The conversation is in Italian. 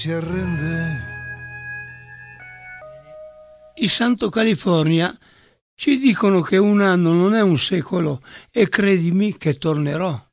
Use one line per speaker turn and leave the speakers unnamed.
Si arrende.
I Santo California ci dicono che un anno non è un secolo e credimi che tornerò.